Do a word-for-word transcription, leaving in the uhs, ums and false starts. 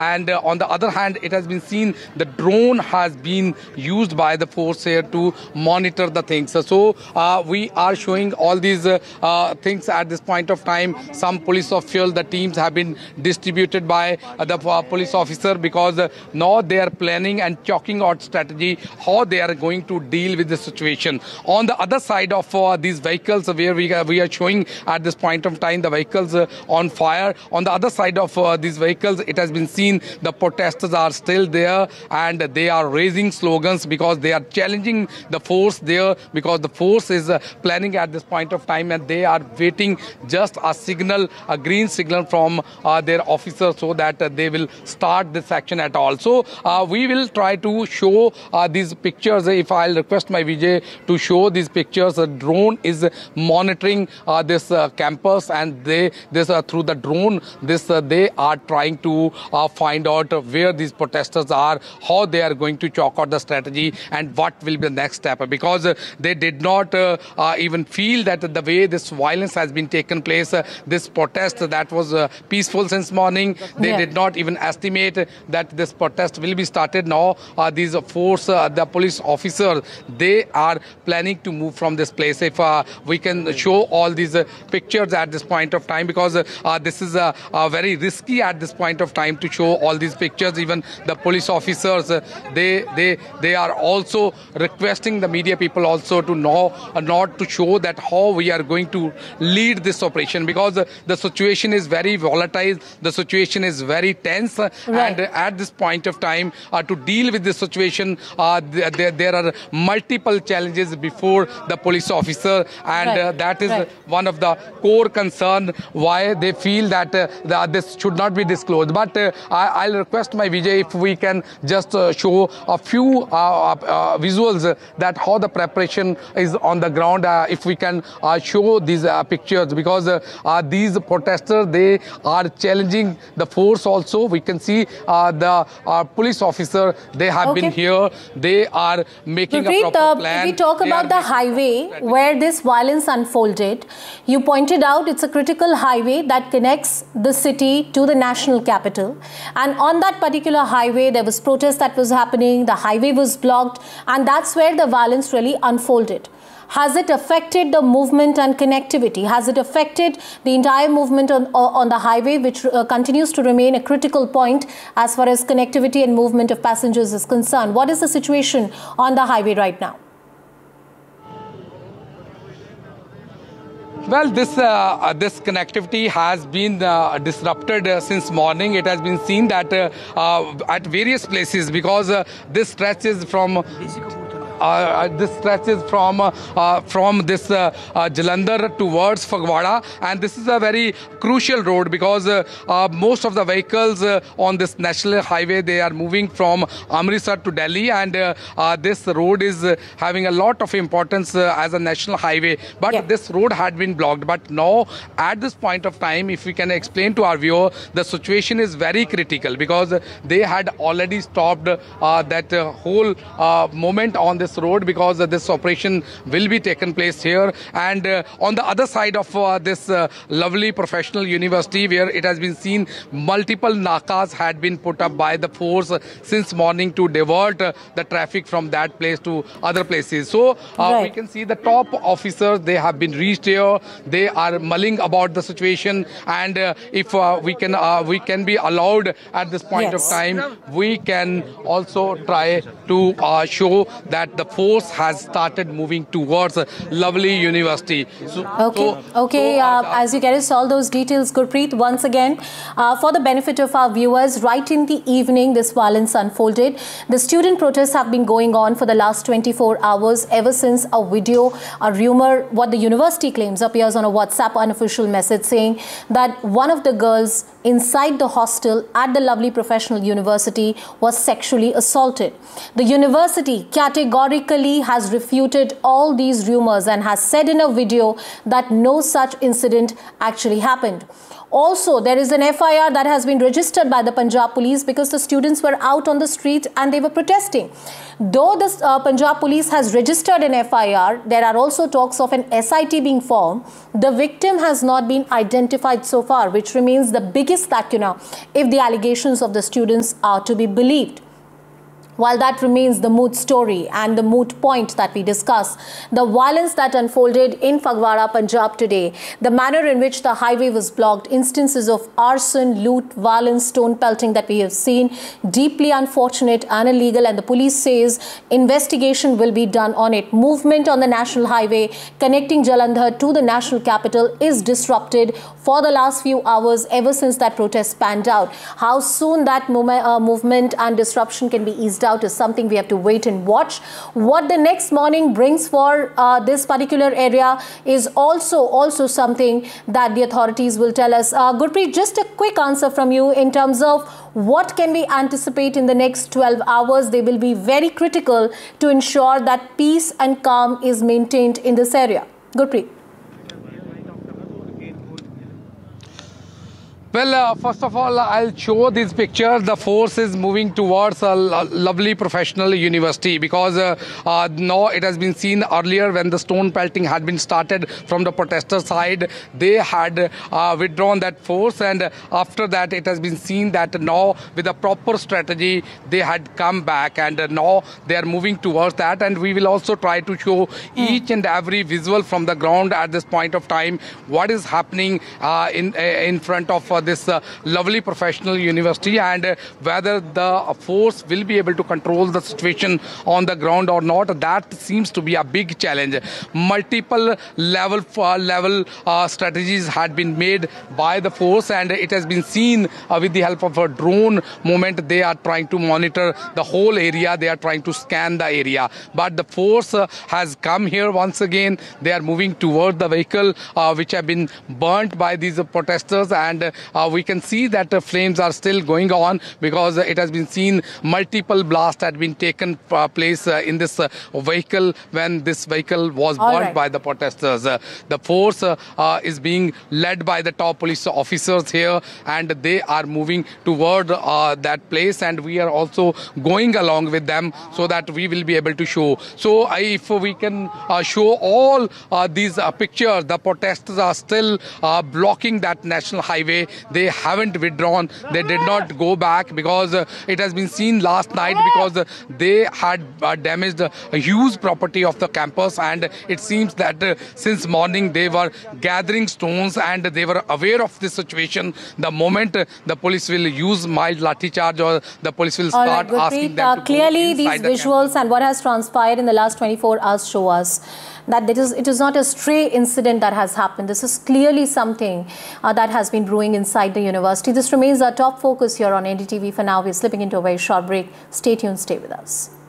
And uh, on the other hand, it has been seen the drone has been used by the force here to monitor the things. So uh, we are showing all these uh, uh, things at this point of time. Some police officials, the teams have been distributed by uh, the uh, police officer, because uh, now they are planning and chalking out strategy how they are going to deal with the situation. On the other side of uh, these vehicles, where we, uh, we are showing at this point of time the vehicles uh, on fire. On the other side of uh, these vehicles, it has been seen the protesters are still there, and they are raising slogans because they are challenging the force there, because the force is uh, planning at this point of time, and they are waiting just a signal, a green signal from uh, their officers, so that uh, they will start this action at all. So uh, we will try to show uh, these pictures. If I'll request my Vijay to show these pictures, a drone is monitoring uh, this uh, campus, and they this uh, through the drone this uh, they are trying to uh, find out where these protesters are, how they are going to chalk out the strategy, and what will be the next step. Because uh, they did not uh, uh, even feel that the way this violence has been taken place, uh, this protest that was uh, peaceful since morning, they yeah. did not even estimate that this protest will be started now. Uh, these force, uh, the police officers, they are planning to move from this place. If uh, we can show all these uh, pictures at this point of time, because uh, uh, this is uh, uh, very risky at this point of time to show all these pictures. Even the police officers, uh, they they they are also requesting the media people also to know uh, not to show that how we are going to lead this operation, because uh, the situation is very volatile, the situation is very tense, uh, right. and uh, at this point of time uh, to deal with this situation, uh, there, there are multiple challenges before the police officer, and right. uh, that is right. one of the core concern why they feel that uh, the, this should not be disclosed. But uh, I, I'll request my Vijay if we can just uh, show a few uh, uh, visuals uh, that how the preparation is on the ground. Uh, if we can uh, show these uh, pictures, because uh, uh, these protesters, they are challenging the force also. We can see uh, the uh, police officer, they have okay. been here. They are making Gurpreet, a proper uh, plan. We talk they about the highway where this violence unfolded. You pointed out it's a critical highway that connects the city to the national capital. And on that particular highway, there was protest that was happening. The highway was blocked. And that's where the violence really unfolded. Has it affected the movement and connectivity? Has it affected the entire movement on, on the highway, which uh, continues to remain a critical point as far as connectivity and movement of passengers is concerned? What is the situation on the highway right now? Well, this uh, this connectivity has been uh, disrupted uh, since morning. It has been seen that uh, uh, at various places, because uh, this stretches from Uh, this stretches from uh, uh, from this uh, uh, Jalandhar towards Fagwada, and this is a very crucial road, because uh, uh, most of the vehicles uh, on this national highway, they are moving from Amritsar to Delhi, and uh, uh, this road is uh, having a lot of importance uh, as a national highway. But yeah. this road had been blocked. But now, at this point of time, if we can explain to our viewer, the situation is very critical, because they had already stopped uh, that uh, whole uh, moment on this road, because uh, this operation will be taken place here. And uh, on the other side of uh, this uh, lovely professional university, where it has been seen multiple nakas had been put up by the force uh, since morning to divert uh, the traffic from that place to other places. So uh, right. we can see the top officers, they have been reached here. They are mulling about the situation, and uh, if uh, we can uh, we can be allowed at this point yes. of time, we can also try to uh, show that the force has started moving towards a lovely university. So, okay, so, okay. So, uh, uh, as you get us all those details, Gurpreet, once again, uh, for the benefit of our viewers, right in the evening, this violence unfolded. The student protests have been going on for the last twenty-four hours, ever since a video, a rumor, what the university claims appears on a WhatsApp unofficial message saying that one of the girls inside the hostel at the lovely professional university was sexually assaulted. The university categorically categorically has refuted all these rumors and has said in a video that no such incident actually happened. Also, there is an F I R that has been registered by the Punjab police because the students were out on the street and they were protesting. Though the uh, Punjab police has registered an F I R, there are also talks of an S I T being formed. The victim has not been identified so far, which remains the biggest lacuna if the allegations of the students are to be believed. While that remains the moot story and the moot point that we discuss, the violence that unfolded in Phagwara, Punjab today, the manner in which the highway was blocked, instances of arson, loot, violence, stone pelting that we have seen, deeply unfortunate and illegal, and the police says investigation will be done on it. Movement on the national highway connecting Jalandhar to the national capital is disrupted for the last few hours ever since that protest panned out. How soon that movement, uh, movement and disruption can be eased out is something we have to wait and watch. What the next morning brings for uh, this particular area is also also something that the authorities will tell us. Uh, Gurpreet, just a quick answer from you in terms of what can we anticipate in the next twelve hours. They will be very critical to ensure that peace and calm is maintained in this area. Gurpreet. Well, uh, first of all, I'll show this picture. The force is moving towards a lovely professional university because uh, uh, now it has been seen earlier when the stone pelting had been started from the protester side. They had uh, withdrawn that force, and after that it has been seen that now with a proper strategy they had come back, and now they are moving towards that. And we will also try to show each and every visual from the ground at this point of time what is happening uh, in, in front of uh, this uh, lovely professional university, and uh, whether the force will be able to control the situation on the ground or not. That seems to be a big challenge. Multiple level uh, level uh, strategies had been made by the force, and it has been seen uh, with the help of a drone movement. They are trying to monitor the whole area. They are trying to scan the area, but the force uh, has come here once again. They are moving toward the vehicle uh, which have been burnt by these uh, protesters, and uh, Uh, we can see that the flames are still going on because uh, it has been seen multiple blasts had been taken uh, place uh, in this uh, vehicle when this vehicle was All burnt right. by the protesters. Uh, the force uh, uh, is being led by the top police officers here, and they are moving toward uh, that place, and we are also going along with them so that we will be able to show. So uh, if we can uh, show all uh, these uh, pictures, the protesters are still uh, blocking that national highway. They haven't withdrawn. They did not go back because uh, it has been seen last night because uh, they had uh, damaged a huge property of the campus, and it seems that uh, since morning they were gathering stones and they were aware of this situation. The moment uh, the police will use mild lathi charge, or the police will All start right, asking Gurpreet, them uh, to clearly go these inside the visuals campus. and what has transpired in the last twenty-four hours show us that it is, it is not a stray incident that has happened. This is clearly something uh, that has been brewing inside the university. This remains our top focus here on N D T V. For now, we're slipping into a very short break. Stay tuned, stay with us.